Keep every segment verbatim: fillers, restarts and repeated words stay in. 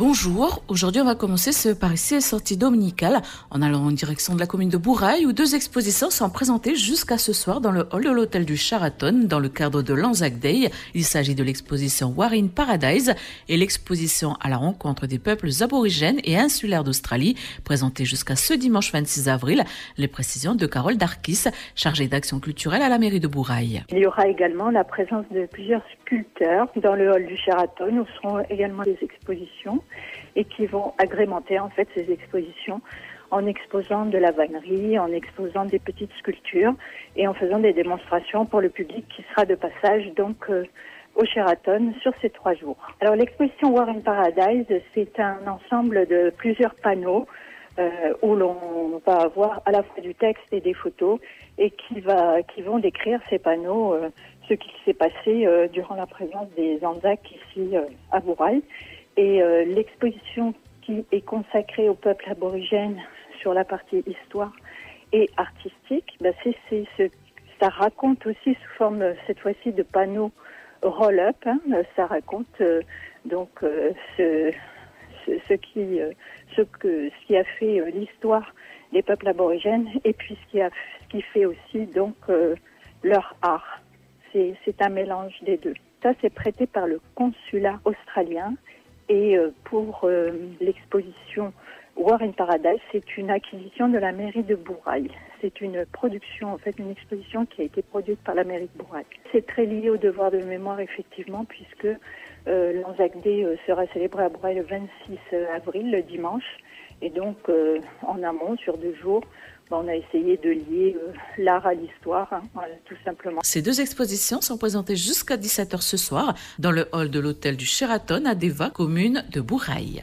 Bonjour, aujourd'hui on va commencer ce par ici sortie dominicale en allant en direction de la commune de Bourail où deux expositions sont présentées jusqu'à ce soir dans le hall de l'hôtel du Sheraton dans le cadre de l'Anzac Day. Il s'agit de l'exposition War in Paradise et l'exposition à la rencontre des peuples aborigènes et insulaires d'Australie présentée jusqu'à ce dimanche vingt-six avril. Les précisions de Carole Darkis, chargée d'action culturelle à la mairie de Bourail. Il y aura également la présence de plusieurs sculpteurs dans le hall du Sheraton où seront également des expositions et qui vont agrémenter en fait ces expositions en exposant de la vannerie, en exposant des petites sculptures et en faisant des démonstrations pour le public qui sera de passage donc euh, au Sheraton sur ces trois jours. Alors l'exposition War in Paradise, c'est un ensemble de plusieurs panneaux euh, où l'on va avoir à la fois du texte et des photos et qui va qui vont décrire ces panneaux euh, ce qui s'est passé euh, durant la présence des Anzacs ici euh, à Bourail. Et euh, l'exposition qui est consacrée au peuple aborigène sur la partie histoire et artistique, bah c'est, c'est, c'est, ça raconte aussi sous forme, cette fois-ci, de panneaux roll-up. Hein, ça raconte euh, donc euh, ce, ce, ce, qui, euh, ce, que, ce qui a fait euh, l'histoire des peuples aborigènes et puis ce qui, a, ce qui fait aussi donc euh, leur art. C'est, c'est un mélange des deux. Ça, c'est prêté par le consulat australien. Et pour euh, l'exposition War in Paradise, c'est une acquisition de la mairie de Bourail. C'est une production, en fait, une exposition qui a été produite par la mairie de Bourail. C'est très lié au devoir de mémoire, effectivement, puisque euh, l'Anzac Day euh, sera célébré à Bourail le vingt-six avril, le dimanche. Et donc, euh, en amont, sur deux jours, on a essayé de lier euh, l'art à l'histoire, hein, voilà, tout simplement. Ces deux expositions sont présentées jusqu'à dix-sept heures ce soir dans le hall de l'hôtel du Sheraton à Deva, commune de Bourail.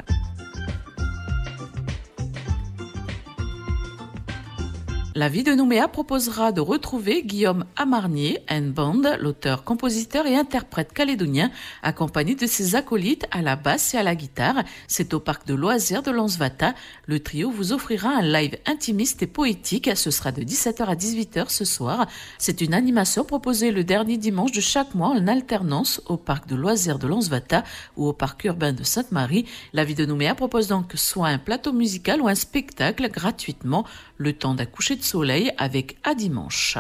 La vie de Nouméa proposera de retrouver Guillaume Amarnier and Band, l'auteur, compositeur et interprète calédonien, accompagné de ses acolytes à la basse et à la guitare. C'est au parc de loisirs de Lansvata. Le trio vous offrira un live intimiste et poétique. Ce sera de dix-sept heures à dix-huit heures ce soir. C'est une animation proposée le dernier dimanche de chaque mois en alternance au parc de loisirs de Lansvata ou au parc urbain de Sainte-Marie. La vie de Nouméa propose donc soit un plateau musical ou un spectacle gratuitement, le temps d'un coucher de soleil avec à dimanche.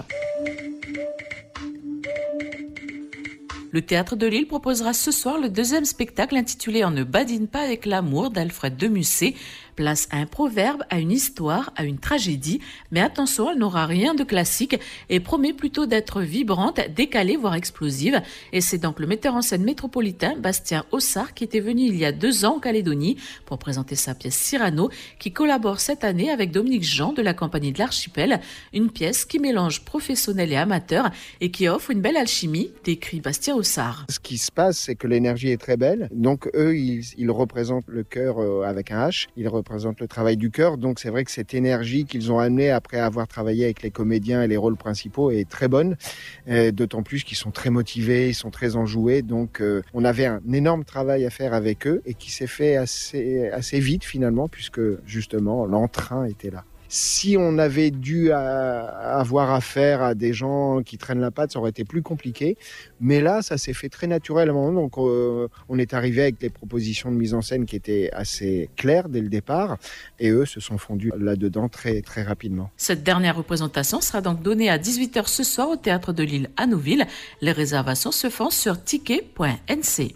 Le Théâtre de Lille proposera ce soir le deuxième spectacle intitulé On ne badine pas avec l'amour d'Alfred de Musset. Place à un proverbe, à une histoire, à une tragédie. Mais attention, elle n'aura rien de classique et promet plutôt d'être vibrante, décalée, voire explosive. Et c'est donc le metteur en scène métropolitain, Bastien Ossard, qui était venu il y a deux ans en Calédonie pour présenter sa pièce Cyrano, qui collabore cette année avec Dominique Jean de la compagnie de l'Archipel. Une pièce qui mélange professionnels et amateurs et qui offre une belle alchimie, décrit Bastien Ossard. Ce qui se passe, c'est que l'énergie est très belle. Donc eux, ils, ils représentent le cœur euh, avec un H. Ils représentent le travail du cœur. Donc c'est vrai que cette énergie qu'ils ont amenée après avoir travaillé avec les comédiens et les rôles principaux est très bonne. Euh, d'autant plus qu'ils sont très motivés, ils sont très enjoués. Donc euh, on avait un énorme travail à faire avec eux et qui s'est fait assez, assez vite finalement puisque justement l'entrain était là. Si on avait dû à, avoir affaire à des gens qui traînent la patte, ça aurait été plus compliqué. Mais là, ça s'est fait très naturellement. Donc, euh, on est arrivé avec des propositions de mise en scène qui étaient assez claires dès le départ. Et eux se sont fondus là-dedans très, très rapidement. Cette dernière représentation sera donc donnée à dix-huit heures ce soir au Théâtre de Lille à Nouville. Les réservations se font sur ticket point n c.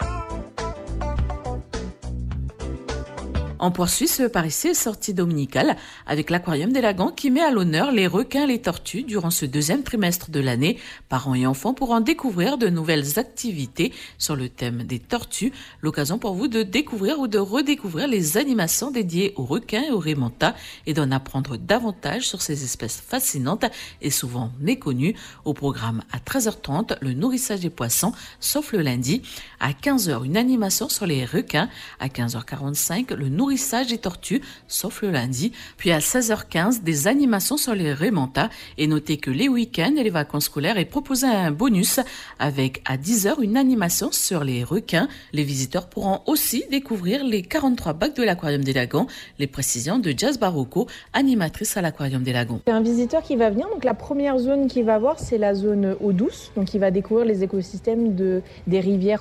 On poursuit ce par ici sortie dominicale avec l'Aquarium des Lagons qui met à l'honneur les requins et les tortues durant ce deuxième trimestre de l'année. Parents et enfants pourront découvrir de nouvelles activités sur le thème des tortues. L'occasion pour vous de découvrir ou de redécouvrir les animations dédiées aux requins et aux raies manta et d'en apprendre davantage sur ces espèces fascinantes et souvent méconnues. Au programme à treize heures trente, le nourrissage des poissons, sauf le lundi. À quinze heures, une animation sur les requins. À quinze heures quarante-cinq, le nourrissage des tortues, sauf le lundi. Puis à seize heures quinze, des animations sur les raies manta. Et notez que les week-ends et les vacances scolaires est proposé un bonus avec à dix heures une animation sur les requins. Les visiteurs pourront aussi découvrir les quarante-trois bacs de l'Aquarium des Lagons. Les précisions de Jazz Barocco, animatrice à l'Aquarium des Lagons. C'est un visiteur qui va venir. Donc la première zone qu'il va voir, c'est la zone eau douce. Donc il va découvrir les écosystèmes de, des rivières